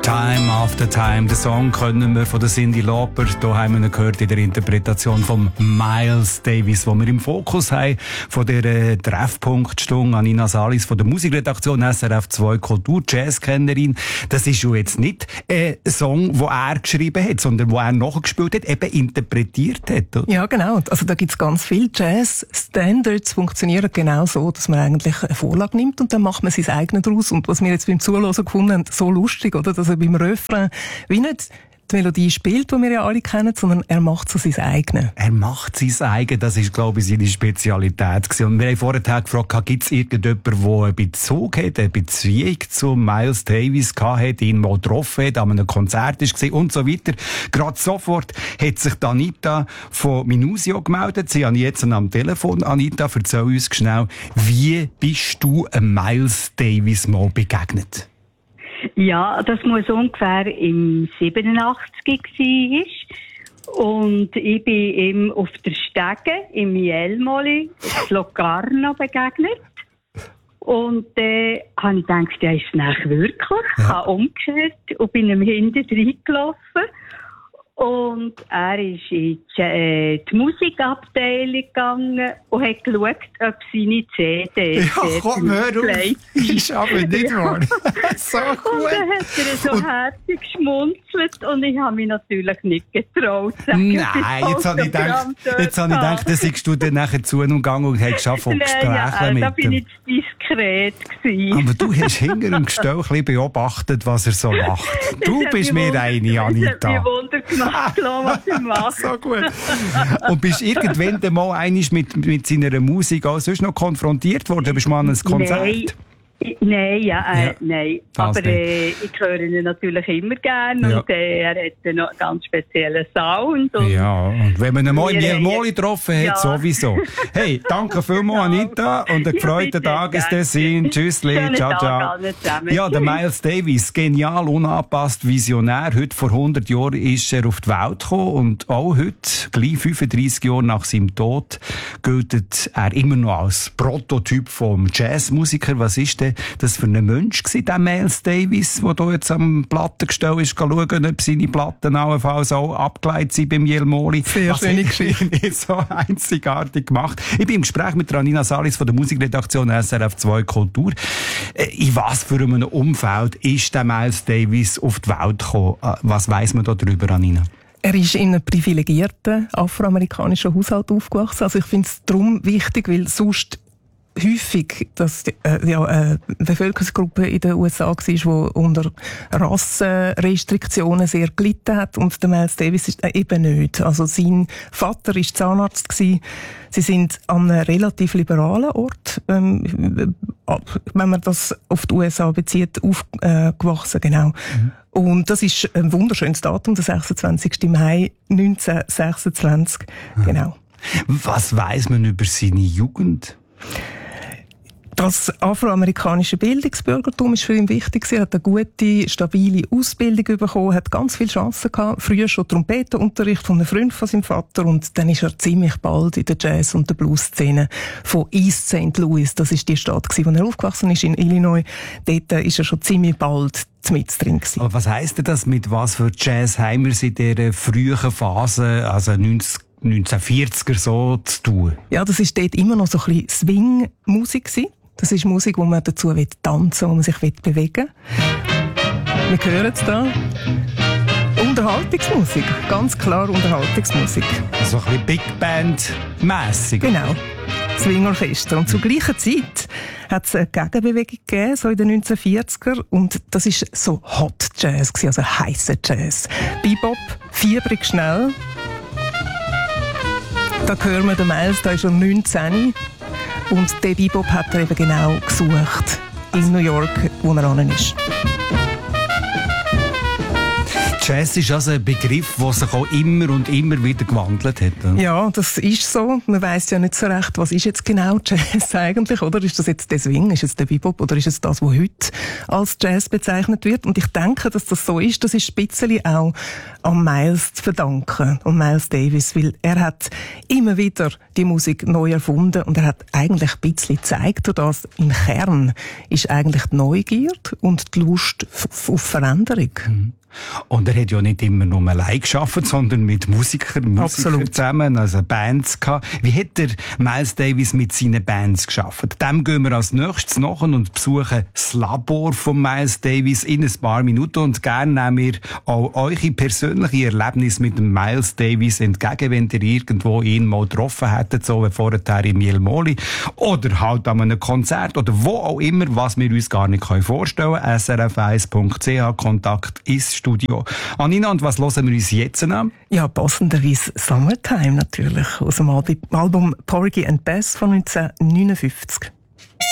Time After Time. Den Song kennen wir von der Cyndi Lauper. Hier haben wir ihn gehört in der Interpretation von Miles Davis, wo wir im Fokus haben von der Treffpunktstunde an Nina Salis von der Musikredaktion SRF 2 Kultur, Jazzkennerin. Das ist ja jetzt nicht ein Song, den er geschrieben hat, sondern den er nachgespielt hat, eben interpretiert hat. Oder? Ja, genau. Also da gibt es ganz viele Jazz-Standards, funktionieren genau so, dass man eigentlich eine Vorlage nimmt und dann macht man sein eigenes draus. Und was wir jetzt beim Zuhören gefunden haben, so lustig, oder? Dass er beim Refrain wie nicht die Melodie spielt, die wir ja alle kennen, sondern er macht so sein eigenes. Er macht sein eigenes, das ist, glaube ich, seine Spezialität gewesen. Und wir haben vorher gefragt, gibt es irgendjemanden, der einen Bezug hat, eine Beziehung zu Miles Davis gehabt, ihn mal getroffen hat, an einem Konzert war und so weiter. Gerade sofort hat sich Anita von Minusio gemeldet. Sie haben jetzt am Telefon. Anita, erzähl uns schnell, wie bist du Miles Davis mal begegnet? Ja, das muss ungefähr im 87 sein. Und ich bin ihm auf der Stege im Jelmoli, in Locarno begegnet. Und dann habe ich gedacht, ja, ist es nachher wirklich? Ich habe umgekehrt und bin ihm hinten reingelaufen. Und er ist in die Musikabteilung gegangen und hat geschaut, ob seine CD ja, komm, hör auf. Ist aber nicht wahr. So gut. Und dann hat er so herzig geschmunzelt und ich habe mich natürlich nicht getraut. Nein, jetzt habe ich gedacht, dass du dann nachher zu ihm gegangen und hast geschafft von Gesprächen mit ihm. Da bin ich diskret gewesen. Aber du hast hinter dem Gestell ein bisschen beobachtet, was er so macht. Du bist mir eine, Anita. Das hat mich Wunder gemacht, was ich mache. So gut. Und bist irgendwann mal einmal mit seiner Musik auch sonst noch konfrontiert worden? Bist du mal an ein Konzert? Nein. Aber ich höre ihn natürlich immer gerne und er hat noch einen ganz speziellen Sound. Und und wenn man ihn mal in Jelmoli getroffen hat, sowieso. Hey, danke vielmals, Anita, und einen gefreuten Tagesdessin. Tschüssli, ciao. Ja, der Miles Davis, genial, unangepasst, visionär. Heute vor 100 Jahren ist er auf die Welt gekommen und auch heute, gleich 35 Jahre nach seinem Tod, gilt er immer noch als Prototyp vom Jazzmusiker. Was ist denn das für ein Mensch gewesen, der Miles Davis, der hier jetzt am Plattengestell ist, schauen, ob seine Platten allenfalls auch abgeleitet sind beim Jelmoli. Sehr schöne Geschichte. So einzigartig gemacht. Ich bin im Gespräch mit Nina Salis von der Musikredaktion SRF 2 Kultur. In was für einem Umfeld ist der Miles Davis auf die Welt gekommen? Was weiss man da darüber, Nina? Er ist in einem privilegierten afroamerikanischen Haushalt aufgewachsen. Also ich finde es darum wichtig, weil sonst häufig, dass eine Bevölkerungsgruppe in den USA war, die unter Rassenrestriktionen sehr gelitten hat. Und der Miles Davis ist eben nicht. Also sein Vater war Zahnarzt gewesen. Sie sind an einem relativ liberalen Ort, wenn man das auf die USA bezieht, aufgewachsen, genau. Und das ist ein wunderschönes Datum, der 26. Mai 1926, genau. Was weiss man über seine Jugend? Das afroamerikanische Bildungsbürgertum ist für ihn wichtig. Er hat eine gute, stabile Ausbildung bekommen, hat ganz viele Chancen gehabt. Früher schon Trompetenunterricht von einem Freund von seinem Vater und dann ist er ziemlich bald in der Jazz- und der Blues-Szene von East St. Louis. Das ist die Stadt, wo er aufgewachsen ist, in Illinois. Dort ist er schon ziemlich bald mit drin gewesen. Aber was heisst denn das? Mit was für Jazz haben wir in dieser frühen Phase, also 1940er so zu tun? Ja, das ist dort immer noch so ein bisschen Swing-Musik gewesen. Das ist Musik, wo man dazu tanzen will, wo man sich bewegen will. Wir hören es da. Unterhaltungsmusik. Ganz klar Unterhaltungsmusik. So ein bisschen Big Band-mässig. Genau. Swingorchester. Und zur gleichen Zeit hat es eine Gegenbewegung gegeben, so in den 1940er. Und das war so Hot Jazz, also heisser Jazz. Bebop, fiebrig schnell. Da hören wir den Miles, da ist er 19. Und den Bebop hat er eben genau gesucht in New York, wo er hin ist. Jazz ist also ein Begriff, der sich auch immer und immer wieder gewandelt hat. Ja, das ist so. Man weiss ja nicht so recht, was ist jetzt genau Jazz eigentlich, oder? Ist das jetzt der Swing, ist es der Bebop oder ist es das, was heute als Jazz bezeichnet wird? Und ich denke, dass das so ist, das ist ein bisschen auch an Miles zu verdanken, an Miles Davis, weil er hat immer wieder die Musik neu erfunden und er hat eigentlich ein bisschen gezeigt, dass im Kern ist eigentlich die Neugierde und die Lust auf Veränderung. Und er hat ja nicht immer nur allein gearbeitet, sondern mit Musikern zusammen, also Bands gehabt. Wie hat der Miles Davis mit seinen Bands gearbeitet? Dem gehen wir als nächstes nach und besuchen das Labor von Miles Davis in ein paar Minuten. Und gerne nehmen wir auch eure persönliche Erlebnisse mit dem Miles Davis entgegen, wenn ihr irgendwo ihn mal getroffen hättet, so wie vorher im Jelmoli, oder halt an einem Konzert, oder wo auch immer, was wir uns gar nicht vorstellen können. srf1.ch, Kontakt ins Studio. Anina, und was hören wir uns jetzt an? Ja, passenderweise Summertime natürlich, aus dem Album Porgy and Bess von 1959.